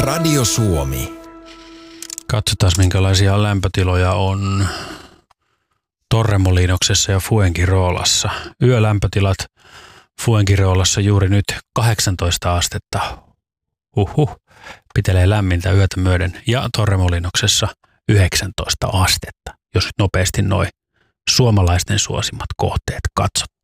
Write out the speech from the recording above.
Radio Suomi. Katsotaan, minkälaisia lämpötiloja on Torremolinoksessa ja Fuengiroolassa. Yölämpötilat Fuengiroolassa juuri nyt 18 astetta. Pitelee lämmintä yötä myöden. Ja Torremolinoksessa 19 astetta, jos nyt nopeasti noi suomalaisten suosimat kohteet katsotaan.